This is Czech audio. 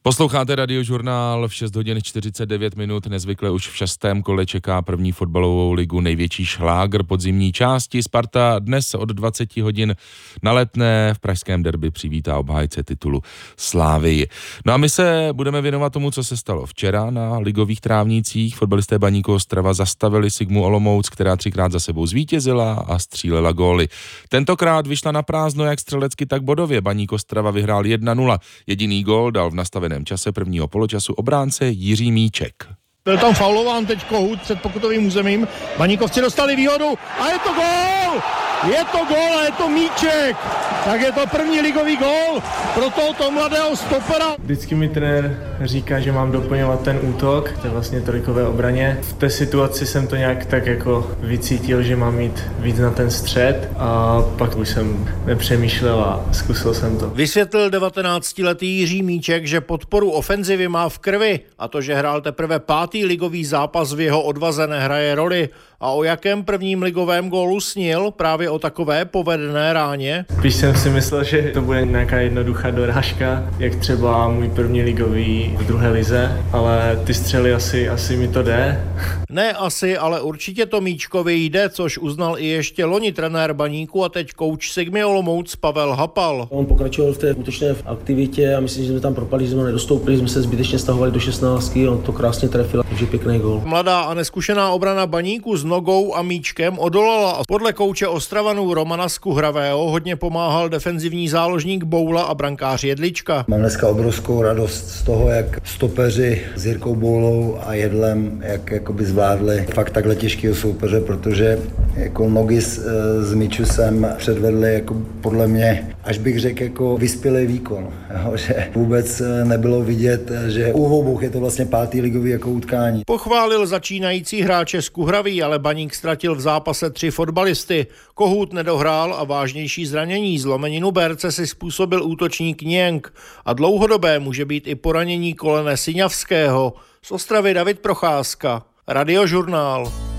Posloucháte Radiožurnál v 6 hodin 49 minut, nezvykle už v 6. kole čeká první fotbalovou ligu největší šlágr podzimní části. Sparta dnes od 20 hodin na Letné v pražském derby přivítá obhájce titulu Slavii. No a my se budeme věnovat tomu, co se stalo včera na ligových trávnících. Fotbalisté Baníku Ostrava zastavili Sigmu Olomouc, která 3krát za sebou zvítězila a střílela góly. Tentokrát vyšla na prázdno jak střelecky, tak bodově. Baník Ostrava vyhrál 1-0. Jediný gól dal v nastaveném čase prvního poločasu obránce Jiří Míček. Byl tam faulován teď Kohut před pokutovým územím. Baníkovci dostali výhodu a je to gól! Je to gól a je to Míček! Tak je to první ligový gól pro tohoto mladého stopera. Vždycky mi trenér říká, že mám doplňovat ten útok, to je vlastně trojkové obraně. V té situaci jsem to nějak tak jako vycítil, že mám jít víc na ten střed a pak už jsem nepřemýšlel a zkusil jsem to. Vysvětlil 19letý Jiří Míček, že podporu ofenzivy má v krvi a to, že hrál teprve 5. ligový zápas v jeho odvaze nehraje roli. A o jakém prvním ligovém gólu snil? Právě o takové povedené ráně? Když jsem si myslel, že to bude nějaká jednoduchá dorážka, jak třeba můj první ligový v druhé lize, ale ty střely asi mi to jde. Ne asi, ale určitě to Míčkovi jde, což uznal i ještě loni trenér Baníku a teď kouč Sigmy Olomouc Pavel Hapal. On pokračoval v té útočné aktivitě a myslím, že jsme tam propadli, že jsme nedostoupili, jsme se zbytečně stahovali do 16, on to krásně trefil, takže pěkný gól. Mladá a neskušená obrana Baníku s nogou a míčkem odolala a podle kouče Ostravanů Romana Skuhravého hodně pomáhal defenzivní záložník Boula a brankář Jedlička. Mám dneska obrovskou radost z toho, jak stopeři s Jirkou Boulou a Jedlem, jak jakoby zvládli fakt takhle těžkého soupeře, protože jako nogy s Mičusem předvedli jako podle mě, až bych řekl, jako vyspělý výkon. Jo, že vůbec nebylo vidět, že u obou je to vlastně 5. ligový jako utkání. Pochválil začínající hráče Skuhravý, ale Baník ztratil v zápase 3 fotbalisty. Kohut nedohrál a vážnější zranění zlomeninu berce si způsobil útočník Něnk a dlouhodobé může být i poranění kolene Syňavského. Z Ostravy David Procházka, Radiožurnál.